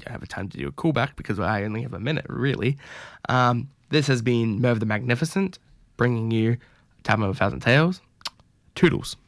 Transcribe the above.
have a time to do a callback because I only have a minute, really. This has been Merv the Magnificent, bringing you Tavern of a Thousand Tales. Toodles.